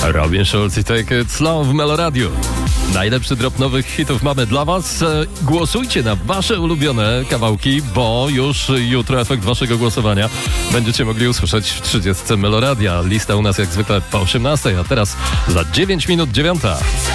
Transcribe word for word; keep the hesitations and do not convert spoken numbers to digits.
Robin Schulz i Take It Slow w Meloradiu. Najlepszy drop nowych hitów mamy dla was. Głosujcie na wasze ulubione kawałki, bo już jutro efekt waszego głosowania będziecie mogli usłyszeć w trzydziestce Meloradia. Lista u nas jak zwykle po osiemnastej, a teraz za dziewięć minut dziewiąta.